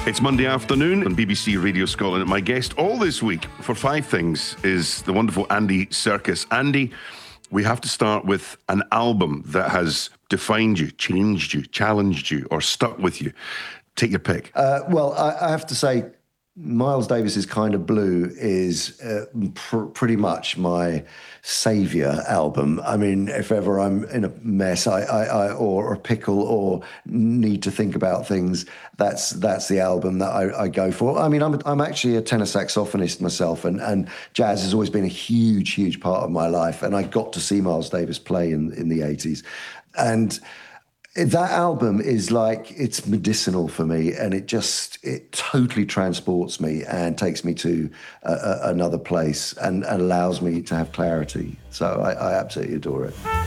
It's Monday afternoon on BBC Radio Scotland. My guest all this week for Five Things is the wonderful Andy Serkis. Andy, we have to start with an album that has defined you, changed you, challenged you, or stuck with you. Take your pick. Well, I have to say, Miles Davis's Kind of Blue is pretty much my saviour album. I mean, if ever I'm in a mess or a pickle or need to think about things, that's the album that I go for. I mean, I'm actually a tenor saxophonist myself, and jazz has always been a huge part of my life. And I got to see Miles Davis play in the 80s. And that album is like, it's medicinal for me, and it totally transports me and takes me to another place and allows me to have clarity. So I absolutely adore it.